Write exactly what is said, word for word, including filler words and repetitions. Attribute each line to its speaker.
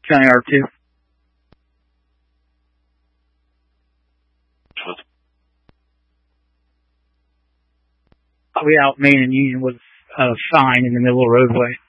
Speaker 1: County R two. We out Main and Union with a sign in the middle of the roadway.